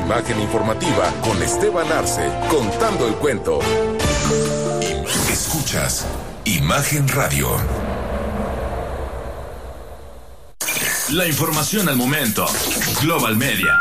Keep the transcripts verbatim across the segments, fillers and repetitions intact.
Imagen informativa con Esteban Arce, contando el cuento. Escuchas Imagen Radio. La información al momento. Global Media.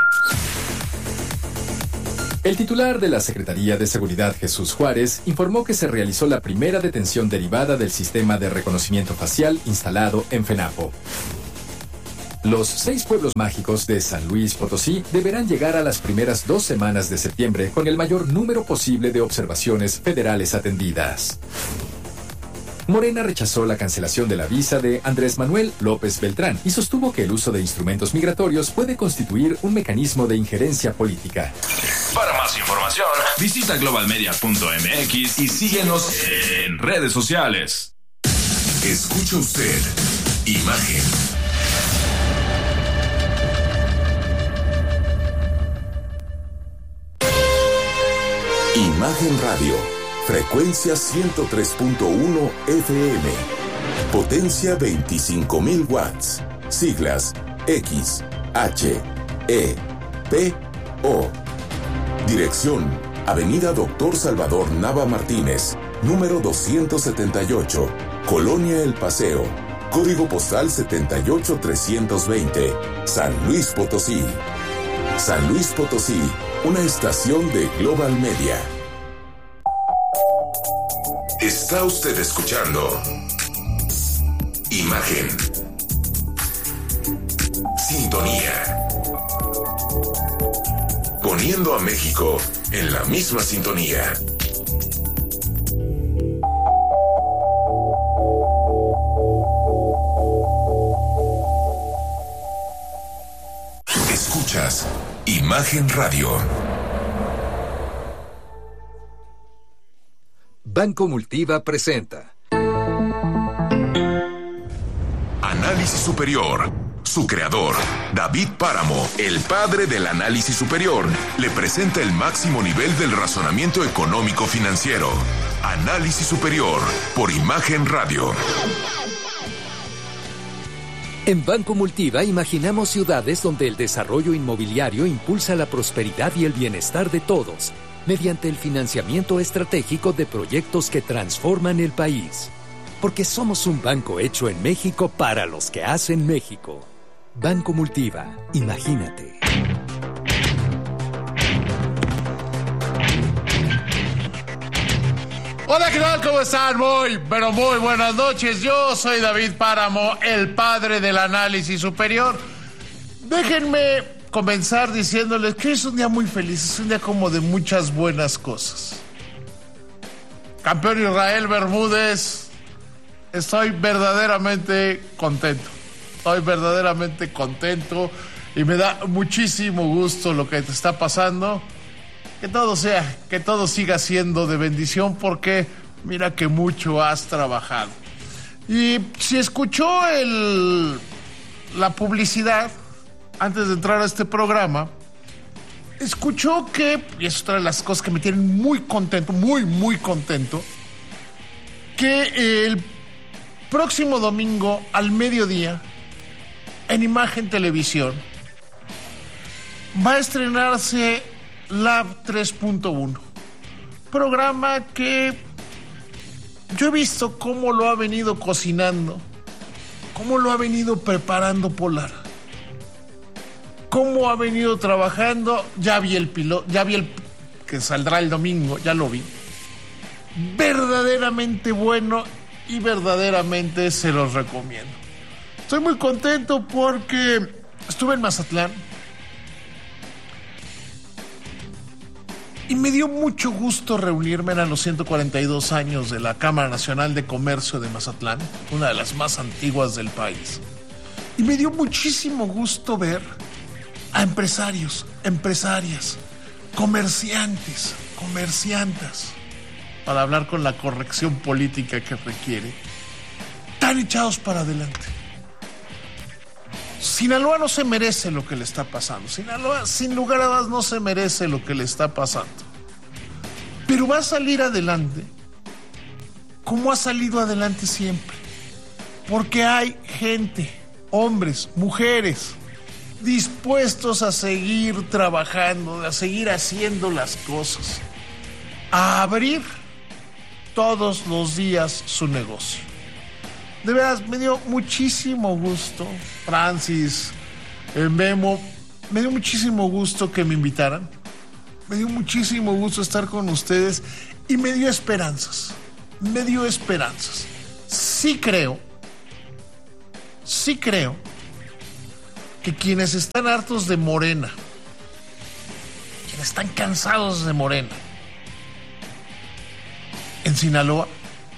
El titular de la Secretaría de Seguridad, Jesús Juárez, informó que se realizó la primera detención derivada del sistema de reconocimiento facial instalado en FENAPO. Los seis pueblos mágicos de San Luis Potosí deberán llegar a las primeras dos semanas de septiembre con el mayor número posible de observaciones federales atendidas. Morena rechazó la cancelación de la visa de Andrés Manuel López Beltrán y sostuvo que el uso de instrumentos migratorios puede constituir un mecanismo de injerencia política. Para más información, visita global media punto m x y síguenos en redes sociales. Escucha usted Imagen. Imagen Radio, frecuencia ciento tres punto uno F M, potencia veinticinco mil watts, siglas X, H, E, P, O. Dirección, Avenida Doctor Salvador Nava Martínez, número doscientos setenta y ocho, Colonia El Paseo, código postal setenta y ocho trescientos veinte, San Luis Potosí. San Luis Potosí, una estación de Global Media. Está usted escuchando Imagen. Sintonía. Poniendo a México en la misma sintonía. Escuchas Imagen Radio. Banco Multiva presenta Análisis Superior. Su creador, David Páramo, el padre del análisis superior, le presenta el máximo nivel del razonamiento económico financiero. Análisis Superior, por Imagen Radio. En Banco Multiva imaginamos ciudades donde el desarrollo inmobiliario impulsa la prosperidad y el bienestar de todos, mediante el financiamiento estratégico de proyectos que transforman el país. Porque somos un banco hecho en México para los que hacen México. Banco Multiva, imagínate. Hola, ¿qué tal? ¿Cómo están? Muy, pero muy buenas noches. Yo soy David Páramo, el padre del análisis superior. Déjenme comenzar diciéndoles que es un día muy feliz, es un día como de muchas buenas cosas. Campeón Israel Bermúdez, estoy verdaderamente contento. Estoy verdaderamente contento y me da muchísimo gusto lo que te está pasando. Que todo sea, que todo siga siendo de bendición porque mira que mucho has trabajado. Y si escuchó el, la publicidad antes de entrar a este programa, escuchó que, y eso es otra de las cosas que me tienen muy contento, muy, muy contento, que el próximo domingo al mediodía, en Imagen Televisión, va a estrenarse Lab tres punto uno, programa que yo he visto cómo lo ha venido cocinando, cómo lo ha venido preparando Polar, cómo ha venido trabajando. Ya vi el piloto, ya vi el que saldrá el domingo, ya lo vi. Verdaderamente bueno y verdaderamente se los recomiendo. Estoy muy contento porque estuve en Mazatlán y me dio mucho gusto reunirme en los ciento cuarenta y dos años de la Cámara Nacional de Comercio de Mazatlán, una de las más antiguas del país. Y me dio muchísimo gusto ver a empresarios, empresarias, comerciantes, comerciantas, para hablar con la corrección política que requiere, tan echados para adelante. Sinaloa no se merece lo que le está pasando. Sinaloa, sin lugar a dudas, no se merece lo que le está pasando. Pero va a salir adelante como ha salido adelante siempre. Porque hay gente, hombres, mujeres, dispuestos a seguir trabajando, a seguir haciendo las cosas, a abrir todos los días su negocio. De veras, me dio muchísimo gusto, Francis, eh, Memo, me dio muchísimo gusto que me invitaran, me dio muchísimo gusto estar con ustedes y me dio esperanzas, me dio esperanzas. Sí creo, sí creo que quienes están hartos de Morena, quienes están cansados de Morena, en Sinaloa,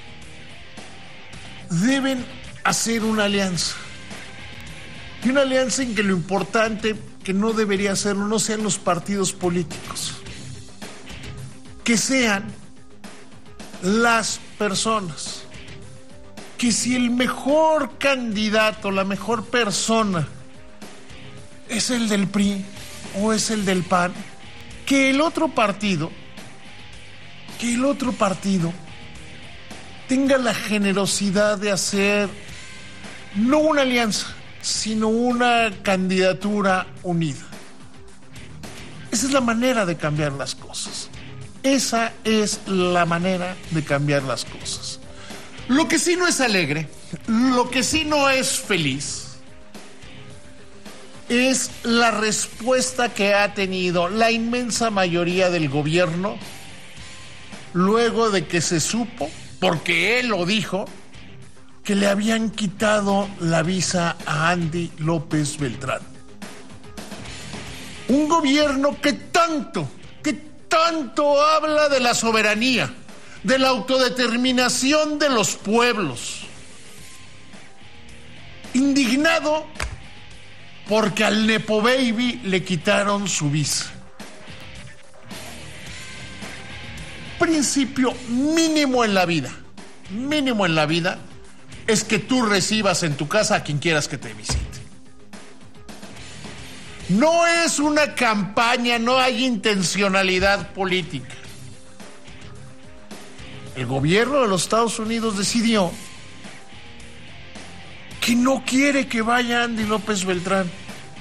deben hacer una alianza. Y una alianza en que lo importante, que no debería serlo, no sean los partidos políticos, que sean las personas. Que si el mejor candidato, la mejor persona es el del P R I o es el del P A N, que el otro partido, que el otro partido tenga la generosidad de hacer no una alianza, sino una candidatura unida. Esa es la manera de cambiar las cosas. Esa es la manera de cambiar las cosas. Lo que sí no es alegre, lo que sí no es feliz, es la respuesta que ha tenido la inmensa mayoría del gobierno luego de que se supo, porque él lo dijo, que le habían quitado la visa a Andy López Beltrán. Un gobierno que tanto, que tanto habla de la soberanía, de la autodeterminación de los pueblos. Indignado porque al Nepo Baby le quitaron su visa. Principio mínimo en la vida, mínimo en la vida, es que tú recibas en tu casa a quien quieras que te visite. No es una campaña, no hay intencionalidad política. El gobierno de los Estados Unidos decidió que no quiere que vaya Andy López Beltrán.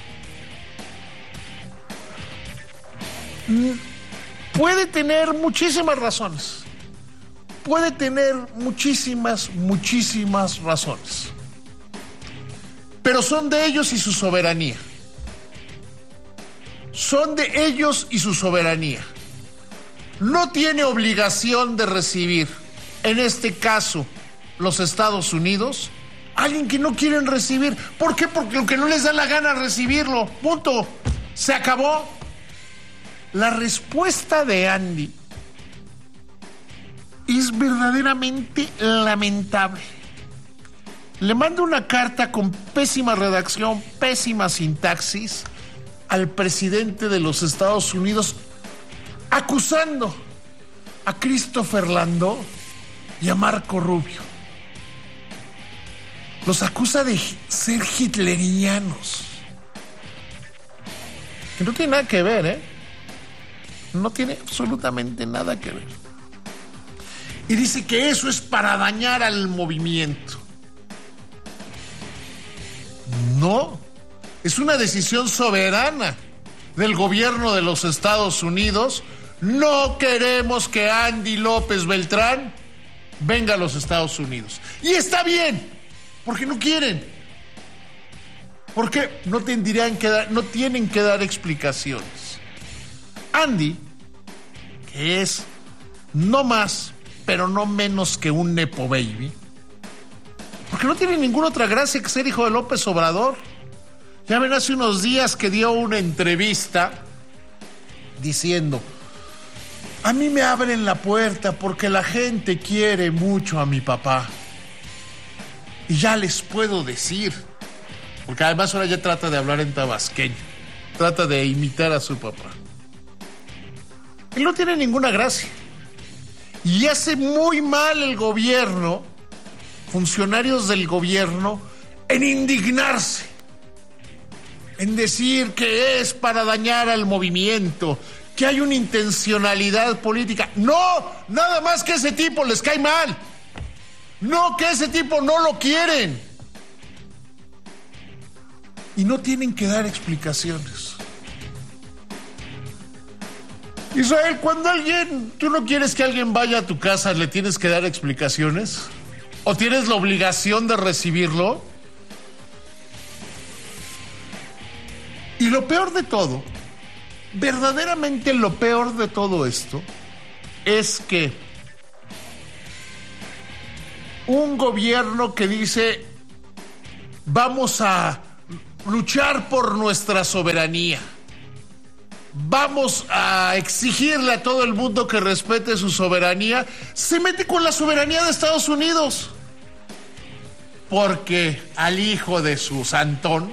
Puede tener muchísimas razones. Puede tener muchísimas, muchísimas razones. Pero son de ellos y su soberanía. Son de ellos y su soberanía. No tiene obligación de recibir, en este caso, los Estados Unidos, a alguien que no quieren recibir. ¿Por qué? Porque lo que no les da la gana recibirlo. Punto. Se acabó. La respuesta de Andy es verdaderamente lamentable. Le manda una carta con pésima redacción, pésima sintaxis al presidente de los Estados Unidos, acusando a Christopher Landó y a Marco Rubio. Los acusa de ser hitlerianos. Que no tiene nada que ver, ¿eh? No tiene absolutamente nada que ver. Y dice que eso es para dañar al movimiento. No, es una decisión soberana del gobierno de los Estados Unidos. No queremos que Andy López Beltrán venga a los Estados Unidos. Y está bien, porque no quieren. Porque no tendrían que dar, no tienen que dar explicaciones. Andy, que es no más, pero no menos que un Nepo Baby, porque no tiene ninguna otra gracia que ser hijo de López Obrador. Ya ven, hace unos días que dio una entrevista diciendo: a mí me abren la puerta porque la gente quiere mucho a mi papá. Y ya les puedo decir, porque además ahora ya trata de hablar en tabasqueño, trata de imitar a su papá. Él no tiene ninguna gracia. Y hace muy mal el gobierno, funcionarios del gobierno, en indignarse, en decir que es para dañar al movimiento, que hay una intencionalidad política. No, nada más que ese tipo les cae mal. No, que ese tipo no lo quieren. y no tienen que dar explicaciones. Israel, cuando alguien, tú no quieres que alguien vaya a tu casa, ¿le tienes que dar explicaciones? ¿O tienes la obligación de recibirlo? Y lo peor de todo, verdaderamente lo peor de todo esto, es que un gobierno que dice, vamos a luchar por nuestra soberanía, vamos a exigirle a todo el mundo que respete su soberanía, se mete con la soberanía de Estados Unidos. Porque al hijo de su santón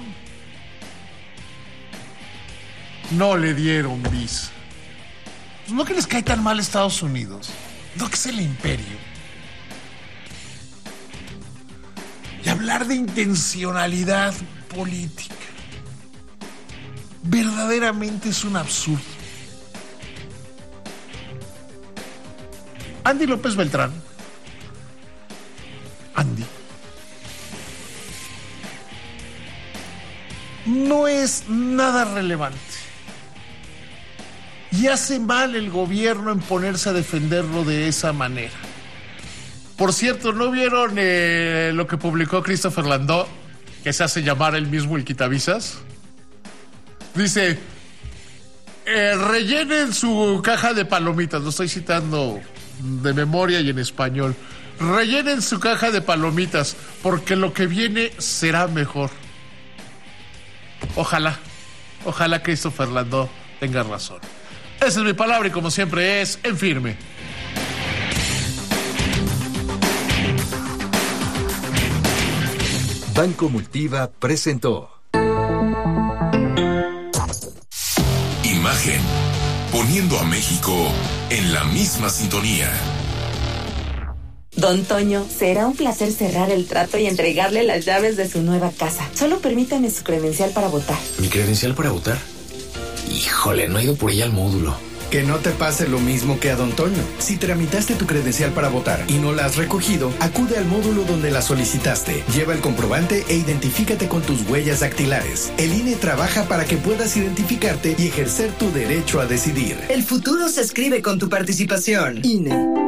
no le dieron visa. No que les cae tan mal a Estados Unidos, no que es el imperio. Y hablar de intencionalidad política verdaderamente es un absurdo. Andy López Beltrán, Andy, no es nada relevante. Y hace mal el gobierno en ponerse a defenderlo de esa manera. Por cierto, ¿no vieron eh, lo que publicó Christopher Landau, que se hace llamar él mismo el quitavisas? Dice, eh, rellenen su caja de palomitas, lo estoy citando de memoria y en español. Rellenen su caja de palomitas, porque lo que viene será mejor. Ojalá, ojalá Christopher Landau tenga razón. Esa es mi palabra y como siempre es en firme. Banco Multiva presentó Imagen, poniendo a México en la misma sintonía. Don Toño, será un placer cerrar el trato y entregarle las llaves de su nueva casa. Solo permítame su credencial para votar. ¿Mi credencial para votar? Híjole, no he ido por ella al módulo. Que no te pase lo mismo que a Don Toño. Si tramitaste tu credencial para votar y no la has recogido, acude al módulo donde la solicitaste. Lleva el comprobante e identifícate con tus huellas dactilares. El I N E trabaja para que puedas identificarte y ejercer tu derecho a decidir. El futuro se escribe con tu participación. I N E.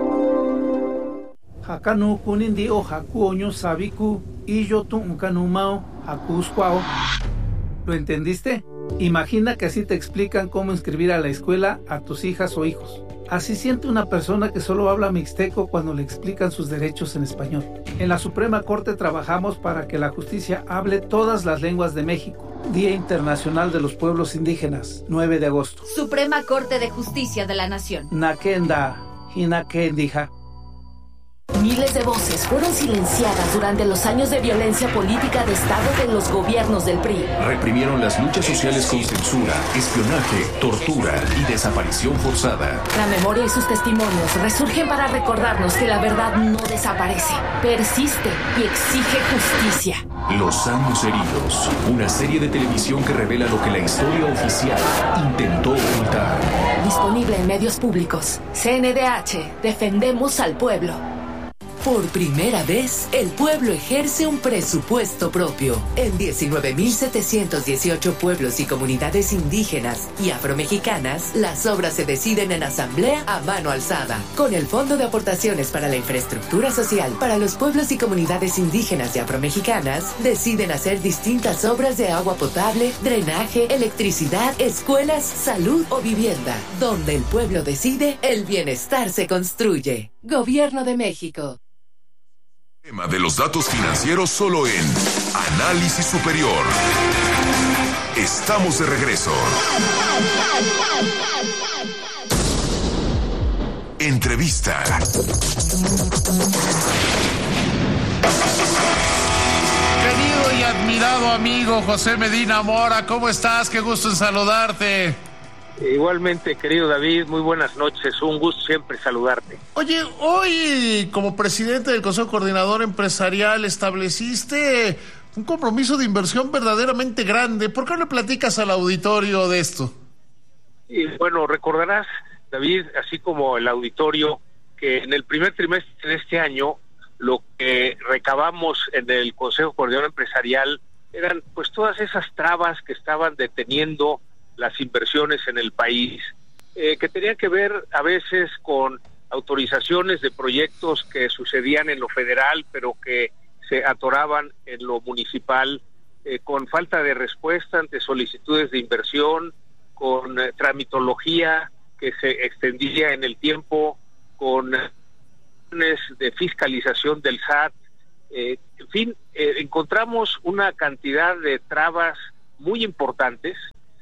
Hakanu kunindi o hakuoño sabiku y yo tu unkanumao hakusquao. ¿Lo entendiste? Imagina que así te explican cómo inscribir a la escuela a tus hijas o hijos. Así siente una persona que solo habla mixteco cuando le explican sus derechos en español. En la Suprema Corte trabajamos para que la justicia hable todas las lenguas de México. Día Internacional de los Pueblos Indígenas, nueve de agosto. Suprema Corte de Justicia de la Nación. Nakenda, Hinakendija. Miles de voces fueron silenciadas durante los años de violencia política de Estado de los gobiernos del P R I. Reprimieron las luchas sociales con censura, espionaje, tortura y desaparición forzada. La memoria y sus testimonios resurgen para recordarnos que la verdad no desaparece, persiste y exige justicia. Los años heridos, una serie de televisión que revela lo que la historia oficial intentó ocultar. Disponible en medios públicos. C N D H, defendemos al pueblo. Por primera vez, el pueblo ejerce un presupuesto propio. En diecinueve mil setecientos dieciocho pueblos y comunidades indígenas y afromexicanas, las obras se deciden en asamblea a mano alzada. Con el Fondo de Aportaciones para la Infraestructura Social para los pueblos y comunidades indígenas y afromexicanas, deciden hacer distintas obras de agua potable, drenaje, electricidad, escuelas, salud o vivienda. Donde el pueblo decide, el bienestar se construye. Gobierno de México. Tema de los datos financieros solo en Análisis Superior. Estamos de regreso. Entrevista. Querido y admirado amigo José Medina Mora, ¿cómo estás? Qué gusto en saludarte. Igualmente, querido David, muy buenas noches, un gusto siempre saludarte. Oye, hoy como presidente del Consejo Coordinador Empresarial estableciste un compromiso de inversión verdaderamente grande. ¿Por qué no le platicas al auditorio de esto? Y bueno, recordarás, David, así como el auditorio, que en el primer trimestre de este año, lo que recabamos en el Consejo Coordinador Empresarial eran pues todas esas trabas que estaban deteniendo las inversiones en el país, eh, que tenían que ver a veces con autorizaciones de proyectos que sucedían en lo federal, pero que se atoraban en lo municipal, eh, con falta de respuesta ante solicitudes de inversión, con eh, tramitología que se extendía en el tiempo, con eh, de fiscalización del S A T, eh, en fin, eh, encontramos una cantidad de trabas muy importantes,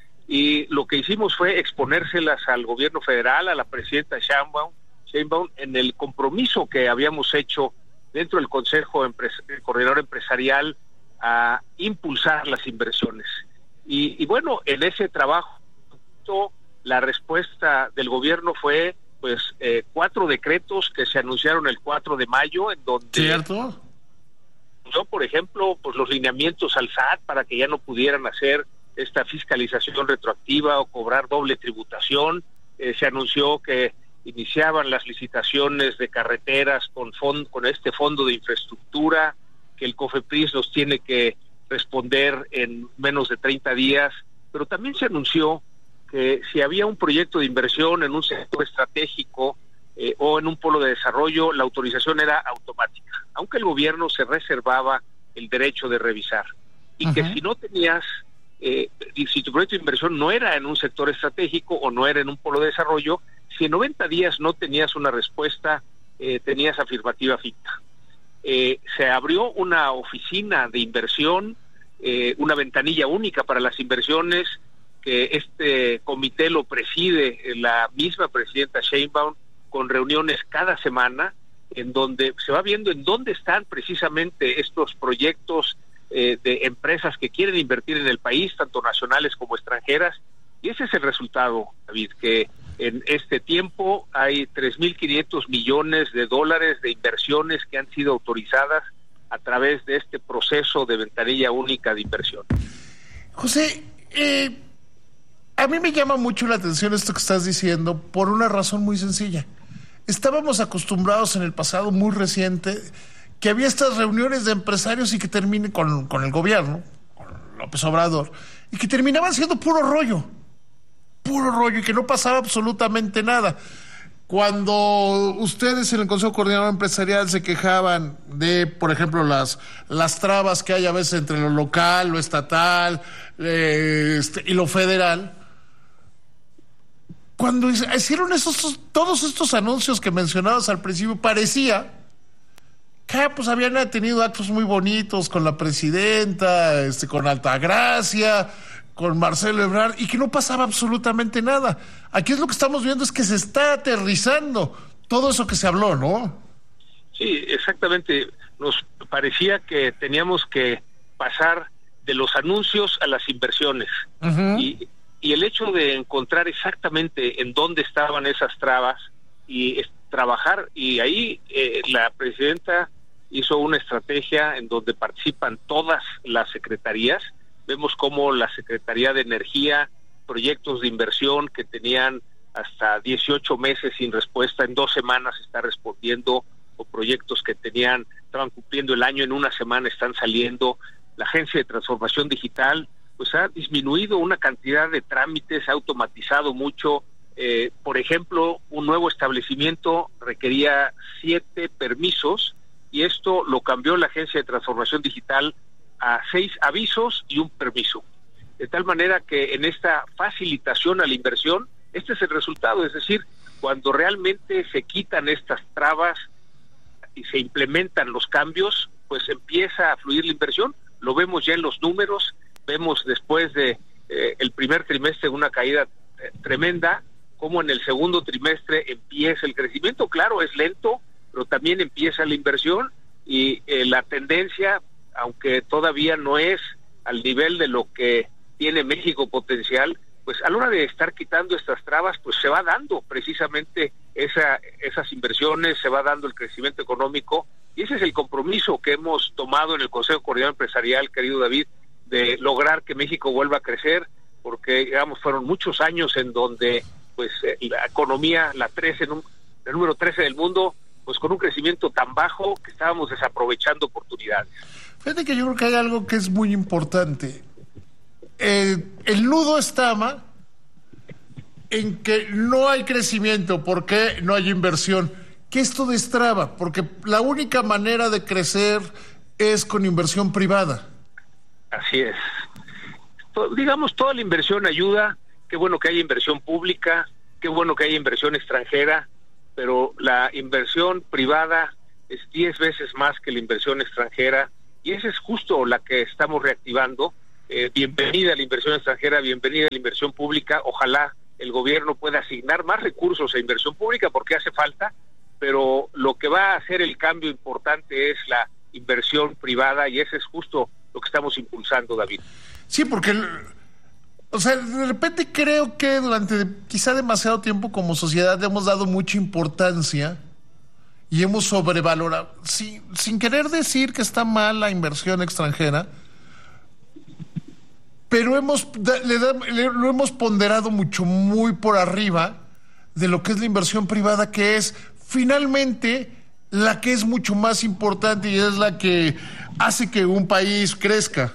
y lo que hicimos fue exponérselas al gobierno federal, a la presidenta Sheinbaum, Sheinbaum en el compromiso que habíamos hecho dentro del Consejo Empres- el Coordinador Empresarial a impulsar las inversiones. Y, y bueno, en ese trabajo la respuesta del gobierno fue pues eh, cuatro decretos que se anunciaron el cuatro de mayo, en donde ¿cierto? Yo, por ejemplo, pues los lineamientos al S A T para que ya no pudieran hacer esta fiscalización retroactiva o cobrar doble tributación. Eh, se anunció que iniciaban las licitaciones de carreteras con fond- con este fondo de infraestructura, que el COFEPRIS nos tiene que responder en menos de treinta días, pero también se anunció que si había un proyecto de inversión en un sector estratégico eh, o en un polo de desarrollo, la autorización era automática, aunque el gobierno se reservaba el derecho de revisar. Y uh-huh. que si no tenías, eh, si tu proyecto de inversión no era en un sector estratégico o no era en un polo de desarrollo, si en noventa días no tenías una respuesta, eh, tenías afirmativa ficta. Eh, se abrió una oficina de inversión, eh, una ventanilla única para las inversiones, que este comité lo preside la misma presidenta Sheinbaum, con reuniones cada semana, en donde se va viendo en dónde están precisamente estos proyectos eh, de empresas que quieren invertir en el país, tanto nacionales como extranjeras, y ese es el resultado, David, que en este tiempo hay tres mil quinientos millones de dólares de inversiones que han sido autorizadas a través de este proceso de ventanilla única de inversión. José, eh, a mí me llama mucho la atención esto que estás diciendo por una razón muy sencilla. Estábamos acostumbrados en el pasado muy reciente que había estas reuniones de empresarios y que terminen con, con el gobierno, con López Obrador, y que terminaban siendo puro rollo, puro rollo, y que no pasaba absolutamente nada. Cuando ustedes en el Consejo Coordinador Empresarial se quejaban de, por ejemplo, las, las trabas que hay a veces entre lo local, lo estatal eh, este, y lo federal, cuando hicieron esos, todos estos anuncios que mencionabas al principio, parecía que pues habían tenido actos muy bonitos con la presidenta, este, con Altagracia, con Marcelo Ebrard, y que no pasaba absolutamente nada. Aquí es lo que estamos viendo, es que se está aterrizando todo eso que se habló, ¿no? Sí, exactamente. Nos parecía que teníamos que pasar de los anuncios a las inversiones. Uh-huh. Y, y el hecho de encontrar exactamente en dónde estaban esas trabas y es, trabajar, y ahí eh, la presidenta hizo una estrategia en donde participan todas las secretarías. Vemos cómo la Secretaría de Energía, proyectos de inversión que tenían hasta dieciocho meses sin respuesta, en dos semanas está respondiendo, o proyectos que tenían, estaban cumpliendo el año, en una semana están saliendo. La Agencia de Transformación Digital pues ha disminuido una cantidad de trámites, ha automatizado mucho. Eh, por ejemplo, un nuevo establecimiento requería siete permisos, y esto lo cambió la Agencia de Transformación Digital a seis avisos y un permiso. De tal manera que en esta facilitación a la inversión, este es el resultado, es decir, cuando realmente se quitan estas trabas y se implementan los cambios, pues empieza a fluir la inversión. Lo vemos ya en los números, vemos después de eh, el primer trimestre una caída eh, tremenda, como en el segundo trimestre empieza el crecimiento. Claro, es lento, pero también empieza la inversión, y eh, la tendencia, aunque todavía no es al nivel de lo que tiene México potencial, pues a la hora de estar quitando estas trabas, pues se va dando precisamente esa, esas inversiones, se va dando el crecimiento económico, y ese es el compromiso que hemos tomado en el Consejo Coordinador Empresarial, querido David, de lograr que México vuelva a crecer, porque digamos fueron muchos años en donde pues la economía, la trece, el número trece del mundo, pues con un crecimiento tan bajo que estábamos desaprovechando oportunidades. Fíjate que yo creo que hay algo que es muy importante. Eh, el nudo estaba en que no hay crecimiento porque no hay inversión. ¿Qué esto destraba? Porque la única manera de crecer es con inversión privada. Así es. To- digamos, toda la inversión ayuda. Qué bueno que haya inversión pública, qué bueno que haya inversión extranjera, pero la inversión privada es diez veces más que la inversión extranjera, y esa es justo la que estamos reactivando. Eh, bienvenida a la inversión extranjera, bienvenida a la inversión pública. Ojalá el gobierno pueda asignar más recursos a inversión pública porque hace falta, pero lo que va a hacer el cambio importante es la inversión privada, y ese es justo lo que estamos impulsando, David. Sí, porque, o sea, de repente creo que durante quizá demasiado tiempo como sociedad hemos dado mucha importancia y hemos sobrevalorado, sin, sin querer decir que está mal la inversión extranjera, pero hemos le, da, le lo hemos ponderado mucho, muy por arriba de lo que es la inversión privada, que es finalmente la que es mucho más importante y es la que hace que un país crezca.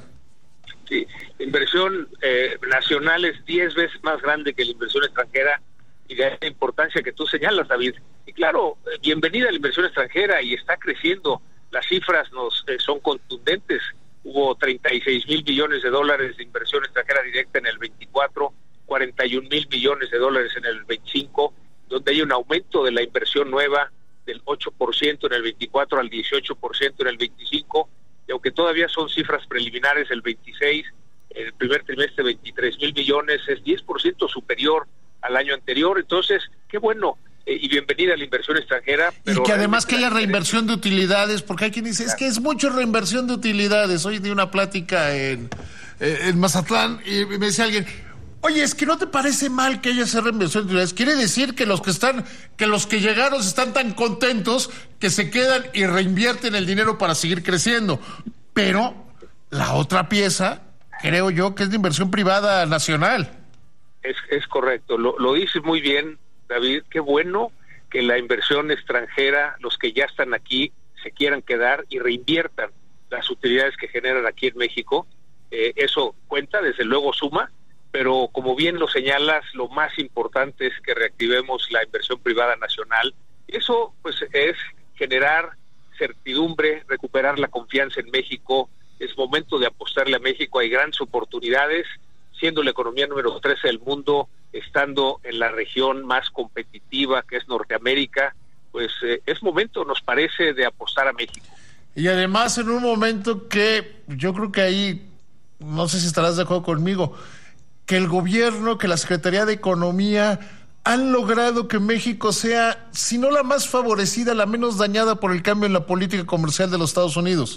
Sí, la inversión eh, nacional es diez veces más grande que la inversión extranjera, y de la importancia que tú señalas, David. Y claro, eh, bienvenida a la inversión extranjera, y está creciendo. Las cifras nos eh, son contundentes. Hubo treinta y seis mil millones de dólares de inversión extranjera directa en el veinticuatro, cuarenta y un mil millones de dólares en el veinticinco, donde hay un aumento de la inversión nueva del ocho por ciento en el veinticuatro al dieciocho por ciento en el veinticinco, y aunque todavía son cifras preliminares, el veintiséis, el primer trimestre veintitrés mil millones, es diez por ciento superior al año anterior. Entonces, qué bueno, eh, y bienvenida a la inversión extranjera. Pero y que además que haya reinversión de utilidades, porque hay quien dice, es que es mucho reinversión de utilidades. Hoy di una plática en, en Mazatlán y me decía alguien, oye, es que no te parece mal que haya esa reinversión de utilidades. Quiere decir que los que están, que los que llegaron están tan contentos que se quedan y reinvierten el dinero para seguir creciendo. Pero la otra pieza, creo yo, que es de inversión privada nacional. Es, es correcto, lo, lo dices muy bien, David. Qué bueno que la inversión extranjera, los que ya están aquí, se quieran quedar y reinviertan las utilidades que generan aquí en México. Eh, eso cuenta, desde luego suma, pero como bien lo señalas, lo más importante es que reactivemos la inversión privada nacional. Eso pues es generar certidumbre, recuperar la confianza en México. Es momento de apostarle a México, hay grandes oportunidades, siendo la economía número trece del mundo, estando en la región más competitiva que es Norteamérica, pues eh, es momento, nos parece, de apostar a México. Y además en un momento que yo creo que ahí, no sé si estarás de acuerdo conmigo, que el gobierno, que la Secretaría de Economía han logrado que México sea, si no la más favorecida, la menos dañada por el cambio en la política comercial de los Estados Unidos.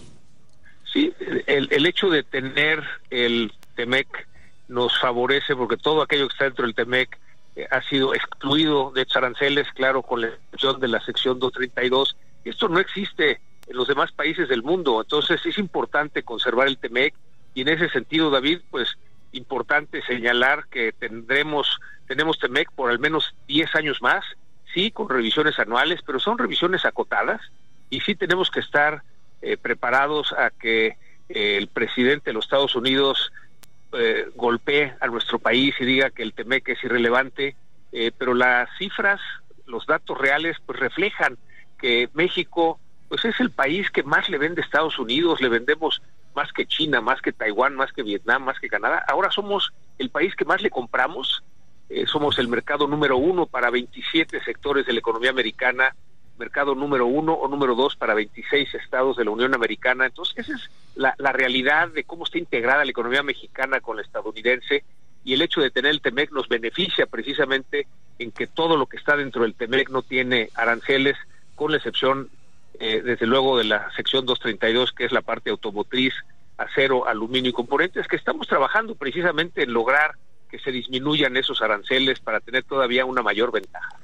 Sí, el, el hecho de tener el TEMEC nos favorece porque todo aquello que está dentro del TEMEC eh, ha sido excluido de aranceles, claro, con la excepción de la sección doscientos treinta y dos. Esto no existe en los demás países del mundo, entonces es importante conservar el TEMEC, y en ese sentido, David, pues importante señalar que tendremos tenemos TEMEC por al menos diez años más, sí, con revisiones anuales, pero son revisiones acotadas, y sí tenemos que estar eh, preparados a que eh, el presidente de los Estados Unidos eh, golpee a nuestro país y diga que el TEMEC es irrelevante, eh, pero las cifras, los datos reales, pues reflejan que México pues es el país que más le vende a Estados Unidos, le vendemos más que China, más que Taiwán, más que Vietnam, más que Canadá. Ahora somos el país que más le compramos, eh, somos el mercado número uno para veintisiete sectores de la economía americana, mercado número uno o número dos para veintiséis estados de la Unión Americana. Entonces esa es la, la realidad de cómo está integrada la economía mexicana con la estadounidense, y el hecho de tener el TEMEC nos beneficia precisamente en que todo lo que está dentro del TEMEC no tiene aranceles, con la excepción Eh, desde luego de la sección doscientos treinta y dos, que es la parte automotriz, acero, aluminio y componentes, que estamos trabajando precisamente en lograr que se disminuyan esos aranceles para tener todavía una mayor ventaja.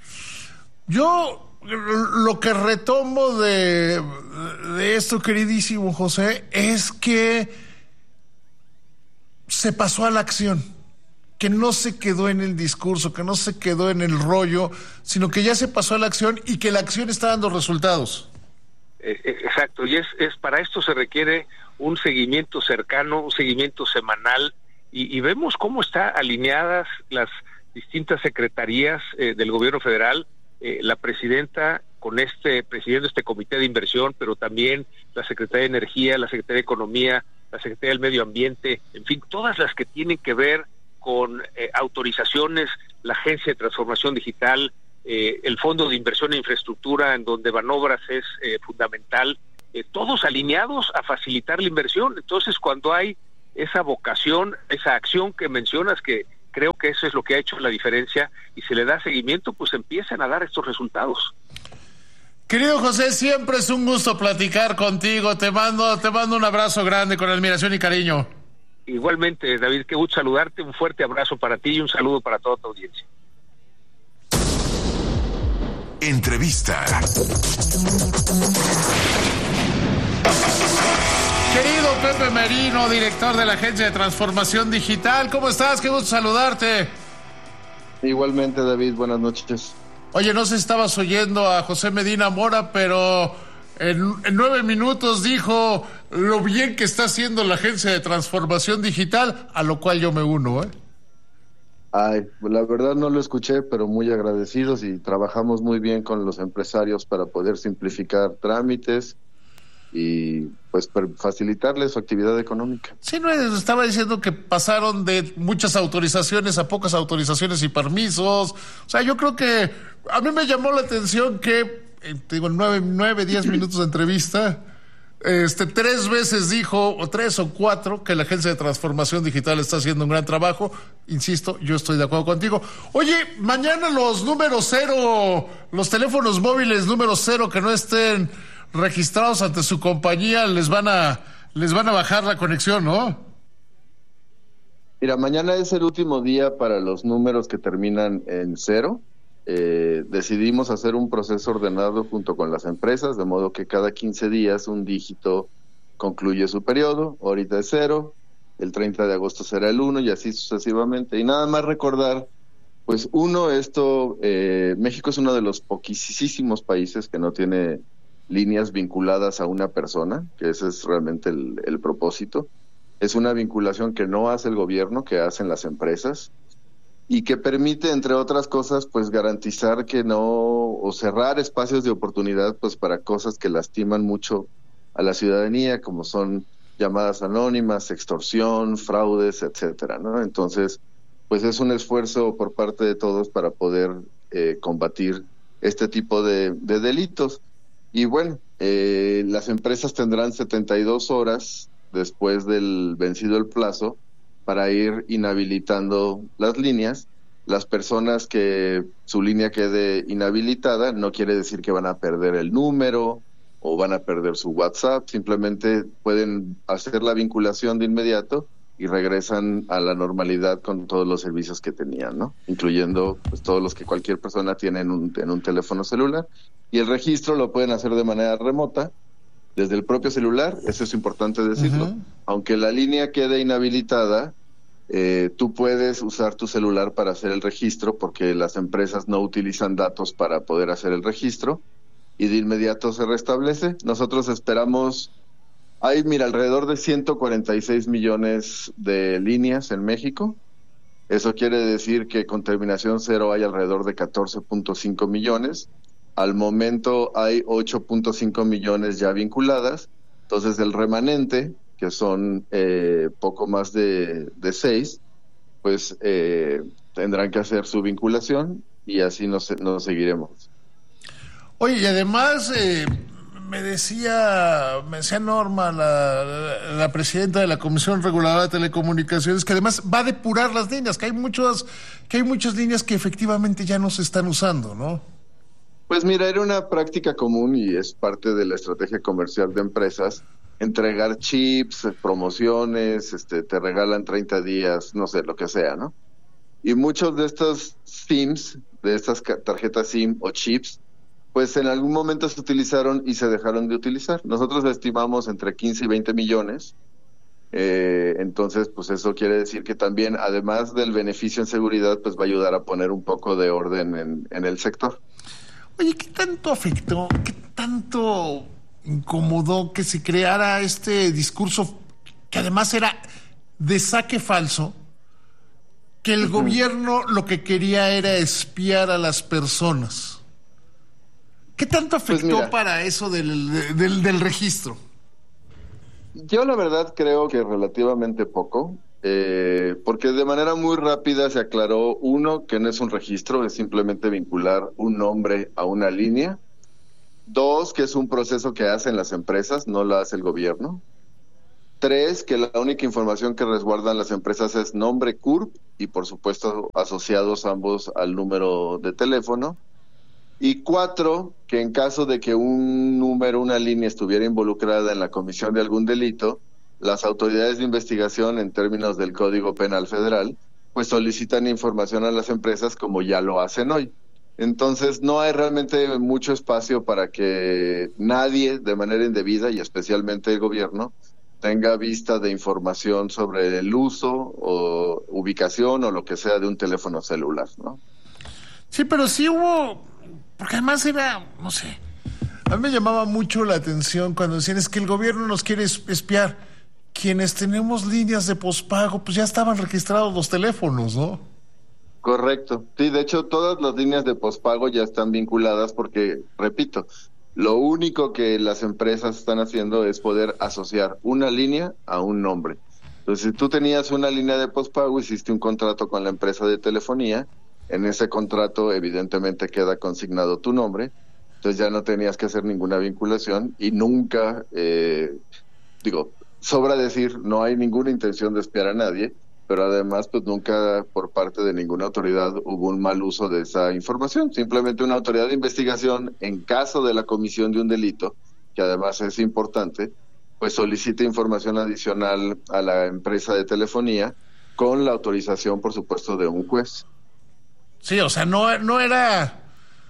Yo lo que retomo de, de esto, queridísimo José, es que se pasó a la acción. que no se quedó en el discurso, que no se quedó en el rollo, sino que ya se pasó a la acción y que la acción está dando resultados. Eh, exacto, y es, es para esto se requiere un seguimiento cercano, un seguimiento semanal, y, y vemos cómo están alineadas las distintas secretarías eh, del gobierno federal, eh, la presidenta con este, presidiendo este comité de inversión, pero también la Secretaría de Energía, la Secretaría de Economía, la Secretaría del Medio Ambiente, en fin, todas las que tienen que ver con eh, autorizaciones, la Agencia de Transformación Digital, eh, el Fondo de Inversión e Infraestructura, en donde Banobras es eh, fundamental, eh, todos alineados a facilitar la inversión. Entonces, cuando hay esa vocación, esa acción que mencionas, que creo que eso es lo que ha hecho la diferencia, y se le da seguimiento, pues empiezan a dar estos resultados. Querido José, siempre es un gusto platicar contigo. Te mando, te mando un abrazo grande con admiración y cariño. Igualmente, David, qué gusto saludarte. Un fuerte abrazo para ti y un saludo para toda tu audiencia. Entrevista. Querido Pepe Merino, director de la Agencia de Transformación Digital, ¿cómo estás? Qué gusto saludarte. Igualmente, David, buenas noches. Oye, no sé si estabas oyendo a José Medina Mora, pero en, en nueve minutos dijo lo bien que está haciendo la Agencia de Transformación Digital, a lo cual yo me uno, ¿eh? Ay, la verdad no lo escuché, pero muy agradecidos, y trabajamos muy bien con los empresarios para poder simplificar trámites y pues facilitarles su actividad económica. Sí, no, estaba diciendo que pasaron de muchas autorizaciones a pocas autorizaciones y permisos. O sea, yo creo que a mí me llamó la atención que, eh, te digo, en nueve, nueve, diez minutos de entrevista, este, tres veces dijo, o tres o cuatro, que la Agencia de Transformación Digital está haciendo un gran trabajo. Insisto, yo estoy de acuerdo contigo. Oye, mañana los números cero, los teléfonos móviles número cero que no estén registrados ante su compañía, les van a les van a bajar la conexión, ¿no? Mira, mañana es el último día para los números que terminan en cero. Eh, decidimos hacer un proceso ordenado junto con las empresas, de modo que cada quince días un dígito concluye su periodo. Ahorita es cero, el treinta de agosto será el uno, y así sucesivamente. Y nada más recordar, pues uno, esto, eh, México es uno de los poquísimos países que no tiene líneas vinculadas a una persona, que ese es realmente el, el propósito. Es una vinculación que no hace el gobierno, que hacen las empresas, y que permite, entre otras cosas, pues garantizar que no, o cerrar espacios de oportunidad, pues para cosas que lastiman mucho a la ciudadanía, como son llamadas anónimas, extorsión, fraudes, etcétera, ¿no? Entonces, pues es un esfuerzo por parte de todos para poder eh, combatir este tipo de, de delitos. Y bueno, eh, las empresas tendrán setenta y dos horas después del vencido el plazo para ir inhabilitando las líneas. Las personas que su línea quede inhabilitada no quiere decir que van a perder el número o van a perder su WhatsApp, simplemente pueden hacer la vinculación de inmediato y regresan a la normalidad con todos los servicios que tenían, ¿no? Incluyendo pues todos los que cualquier persona tiene en un, en un teléfono celular. Y el registro lo pueden hacer de manera remota, desde el propio celular, eso es importante decirlo. Uh-huh. Aunque la línea quede inhabilitada, eh, tú puedes usar tu celular para hacer el registro, porque las empresas no utilizan datos para poder hacer el registro, y de inmediato se restablece. Nosotros esperamos, hay, mira, alrededor de ciento cuarenta y seis millones de líneas en México. Eso quiere decir que con terminación cero hay alrededor de catorce punto cinco millones. Al momento hay ocho punto cinco millones ya vinculadas. Entonces el remanente, que son eh, poco más de, de seis, pues eh, tendrán que hacer su vinculación, y así nos, nos seguiremos. Oye, y además eh, me decía me decía Norma, la, la, la presidenta de la Comisión Reguladora de Telecomunicaciones, que además va a depurar las líneas, que hay muchas, que hay muchas líneas que efectivamente ya no se están usando, ¿no? Pues mira, era una práctica común y es parte de la estrategia comercial de empresas, entregar chips, promociones, este, te regalan treinta días, no sé, lo que sea, ¿no? Y muchos de estos SIMs, de estas tarjetas SIM o chips, pues en algún momento se utilizaron y se dejaron de utilizar. Nosotros estimamos entre quince y veinte millones, Eh, entonces, pues eso quiere decir que también, además del beneficio en seguridad, pues va a ayudar a poner un poco de orden en, en el sector. Oye, ¿qué tanto afectó, qué tanto incomodó que se creara este discurso que además era de saque falso, que el uh-huh. gobierno lo que quería era espiar a las personas? ¿Qué tanto afectó pues mira, para eso del, del, del registro? Yo la verdad creo que relativamente poco, eh, porque de manera muy rápida se aclaró, uno, que no es un registro, es simplemente vincular un nombre a una línea. Dos, que es un proceso que hacen las empresas, no lo hace el gobierno. Tres, que la única información que resguardan las empresas es nombre, C U R P y por supuesto asociados ambos al número de teléfono. Y cuatro, que en caso de que un número, una línea estuviera involucrada en la comisión de algún delito, las autoridades de investigación, en términos del Código Penal Federal, pues solicitan información a las empresas como ya lo hacen hoy. Entonces no hay realmente mucho espacio para que nadie, de manera indebida, y especialmente el gobierno, tenga vista de información sobre el uso o ubicación o lo que sea de un teléfono celular, ¿no? Sí, pero sí hubo... Porque además era, no sé, a mí me llamaba mucho la atención cuando decían es que el gobierno nos quiere espiar. Quienes tenemos líneas de pospago, pues ya estaban registrados los teléfonos, ¿no? Correcto. Sí, de hecho, todas las líneas de pospago ya están vinculadas porque, repito, lo único que las empresas están haciendo es poder asociar una línea a un nombre. Entonces, si tú tenías una línea de pospago, hiciste un contrato con la empresa de telefonía. En ese contrato evidentemente queda consignado tu nombre, entonces ya no tenías que hacer ninguna vinculación y nunca, eh, digo, sobra decir, no hay ninguna intención de espiar a nadie, pero además pues nunca por parte de ninguna autoridad hubo un mal uso de esa información, simplemente una autoridad de investigación en caso de la comisión de un delito, que además es importante, pues solicita información adicional a la empresa de telefonía con la autorización, por supuesto, de un juez. Sí, o sea, no, no era...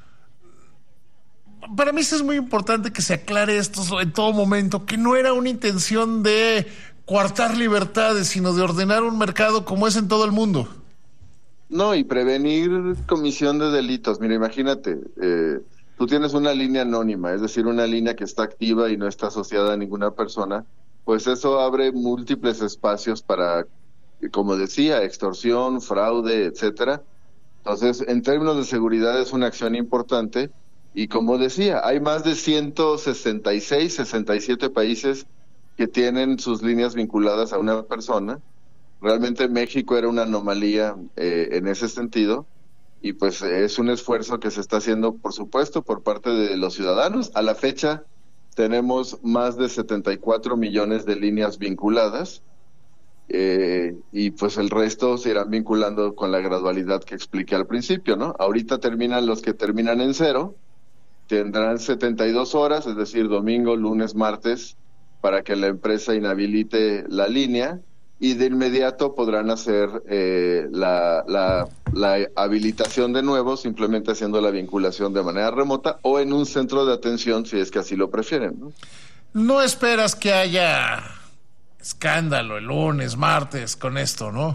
Para mí eso es muy importante que se aclare esto en todo momento, que no era una intención de coartar libertades, sino de ordenar un mercado como es en todo el mundo. No, y prevenir comisión de delitos. Mira, imagínate, eh, tú tienes una línea anónima, es decir, una línea que está activa y no está asociada a ninguna persona, pues eso abre múltiples espacios para, como decía, extorsión, fraude, etcétera. Entonces, en términos de seguridad es una acción importante y como decía, hay más de ciento sesenta y seis, sesenta y siete países que tienen sus líneas vinculadas a una persona. Realmente México era una anomalía eh, en ese sentido y pues es un esfuerzo que se está haciendo, por supuesto, por parte de los ciudadanos. A la fecha tenemos más de setenta y cuatro millones de líneas vinculadas. Eh, y pues el resto se irán vinculando con la gradualidad que expliqué al principio, ¿no? Ahorita terminan los que terminan en cero, tendrán setenta y dos horas, es decir, domingo, lunes, martes, para que la empresa inhabilite la línea y de inmediato podrán hacer eh, la, la, la habilitación de nuevo, simplemente haciendo la vinculación de manera remota o en un centro de atención si es que así lo prefieren, ¿no? No esperas que haya escándalo el lunes, martes con esto, ¿no?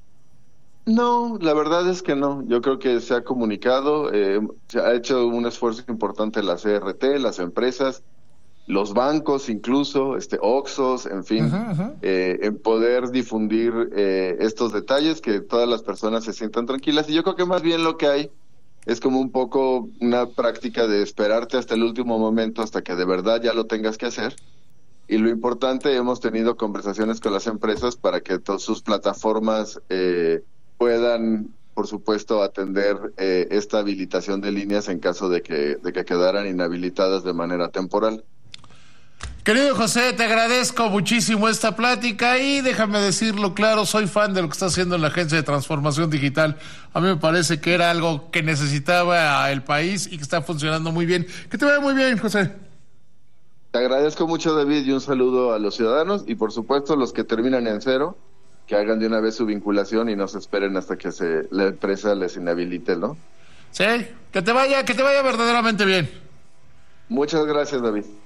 No, la verdad es que no. Yo creo que se ha comunicado, eh, se ha hecho un esfuerzo importante la C R T, las empresas, los bancos incluso, este Oxxos, en fin, uh-huh, uh-huh. Eh, en poder difundir eh, estos detalles, que todas las personas se sientan tranquilas. Y yo creo que más bien lo que hay es como un poco una práctica de esperarte hasta el último momento, hasta que de verdad ya lo tengas que hacer. Y lo importante, hemos tenido conversaciones con las empresas para que todas sus plataformas eh, puedan, por supuesto, atender eh, esta habilitación de líneas en caso de que, de que quedaran inhabilitadas de manera temporal. Querido José, te agradezco muchísimo esta plática y déjame decirlo claro, soy fan de lo que está haciendo la Agencia de Transformación Digital. A mí me parece que era algo que necesitaba el país y que está funcionando muy bien. Que te vaya muy bien, José. Te agradezco mucho, David, y un saludo a los ciudadanos y, por supuesto, los que terminan en cero, que hagan de una vez su vinculación y no se esperen hasta que se, la empresa les inhabilite, ¿no? Sí, que te vaya, que te vaya verdaderamente bien. Muchas gracias, David.